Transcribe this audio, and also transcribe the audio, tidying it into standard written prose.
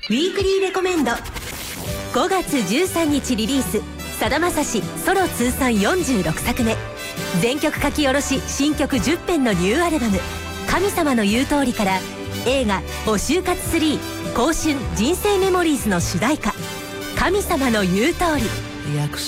ウィークリーレコメンド。5月13日リリース、さだまさしソロ通算46作目、全曲書き下ろし新曲10編のニューアルバム「神様の言う通り」から映画「お就活3香春人生メモリーズ」の主題歌「神様の言う通り」。